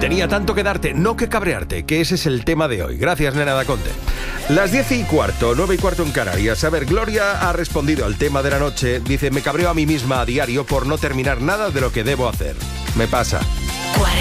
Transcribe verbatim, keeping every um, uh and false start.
Tenía tanto que darte, no que cabrearte, que ese es el tema de hoy. Gracias, Nena Daconte. Las diez y cuarto, nueve y cuarto en Canarias. A ver, Gloria ha respondido al tema de la noche. Dice, me cabreo a mí misma a diario por no terminar nada de lo que debo hacer. Me pasa.